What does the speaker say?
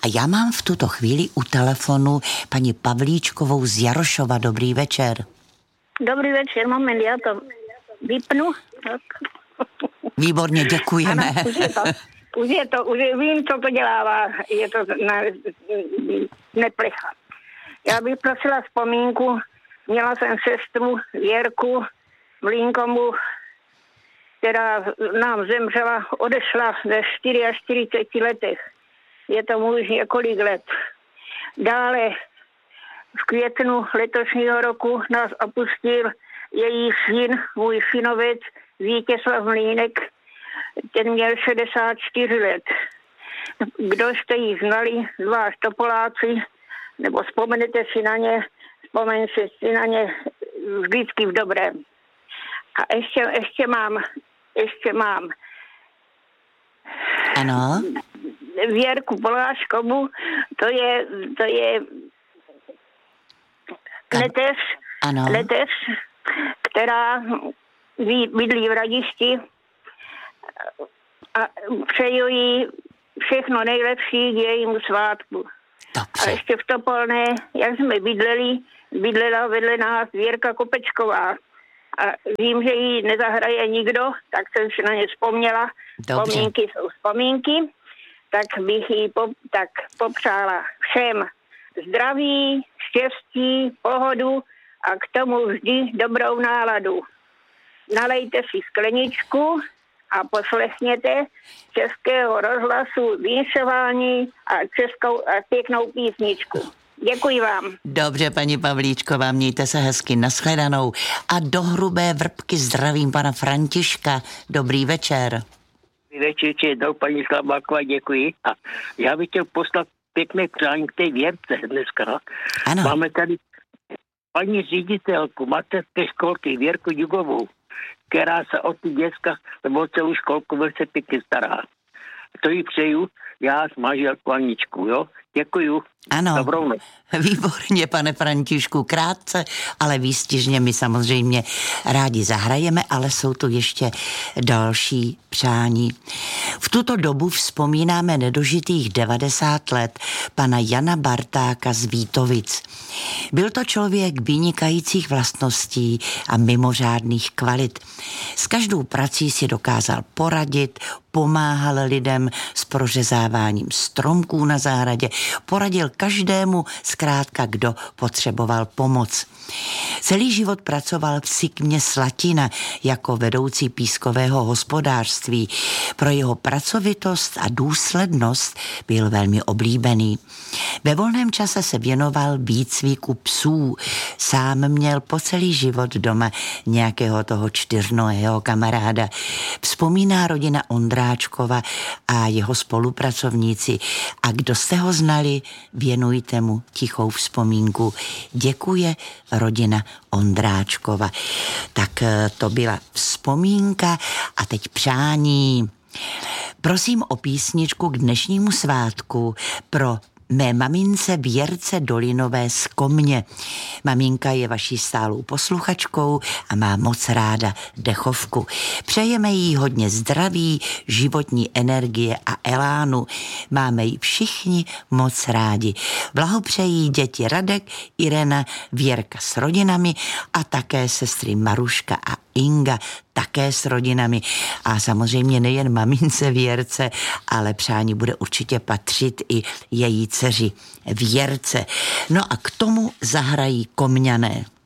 A já mám v tuto chvíli u telefonu paní Pavlíčkovou z Jarošova. Dobrý večer. Dobrý večer, moment, já to vypnu. Tak. Výborně, děkujeme. Ano, už vím, co to dělává, je to neplecha. Já bych prosila vzpomínku, měla jsem sestru Věrku v Línkomu, která nám zemřela, odešla ve 44 letech. Je to už několik let. Dále v květnu letošního roku nás opustil její syn, můj synovec Vítězslav Mlýnek, ten měl 64 let. Kdo jste ji znali, zvlášť Topoláci, nebo vzpomenete si na ně, vzpomeňte si na ně vždycky v dobrém. A ještě mám Ano. Věrku Poláškovu, to je Leteř, která bydlí v Radišti a přeju jí všechno nejlepší k jejímu svátku. Dobře. A ještě v Topolné, jak jsme bydlela vedle nás Věrka Kopečková. A vím, že jí nezahraje nikdo, tak jsem si na ně vzpomněla. Dobře. Vzpomínky jsou vzpomínky. Tak bych jí popřála všem zdraví, štěstí, pohodu a k tomu vždy dobrou náladu. Nalejte si skleničku a poslechněte Českého rozhlasu vinšování a pěknou písničku. Děkuji vám. Dobře, paní Pavlíčková, mějte se hezky, nashledanou. A do Hrubé Vrbky zdravím pana Františka. Dobrý večer. Dobrý večer, jednou paní Slabáková, děkuji. A já bych chtěl poslat pěkné přání k té Věrce dneska. Ano. Máme tady paní ředitelku mateřské školky Věrku Jugovou, která se o ty děcka nebo celou školku velice pěkně stará. To jí přeju, já s manželkou Aničku, jo? Děkuju. Ano, dobrou noc. Výborně, pane Františku, krátce, ale výstižně my samozřejmě rádi zahrajeme, ale jsou tu ještě další přání. V tuto dobu vzpomínáme nedožitých 90 let pana Jana Bartáka z Vítovic. Byl to člověk vynikajících vlastností a mimořádných kvalit. S každou prací si dokázal poradit, pomáhal lidem s prořezáváním stromků na zahradě, poradil každému, zkrátka kdo potřeboval pomoc. Celý život pracoval v Sikmě Slatina jako vedoucí pískového hospodářství. Pro jeho pracovitost a důslednost byl velmi oblíbený. Ve volném čase se věnoval výcviku psů. Sám měl po celý život doma nějakého toho čtyřnohého kamaráda. Vzpomíná rodina Ondráčkova a jeho spolupracovníci. A kdo jste ho znali, věnujte mu tichou vzpomínku. Děkuje rodina Ondráčkova. Tak to byla vzpomínka a teď přání. Prosím o písničku k dnešnímu svátku pro mé mamince Věrce Dolinové z Komně. Maminka je vaší stálou posluchačkou a má moc ráda dechovku. Přejeme jí hodně zdraví, životní energie a elánu. Máme ji všichni moc rádi. Blahopřejí děti Radek, Irena, Věrka s rodinami a také sestry Maruška a Inga také s rodinami. A samozřejmě nejen mamince Věrce, ale přání bude určitě patřit i její dceři Věrce. No a k tomu zahrají Komňané.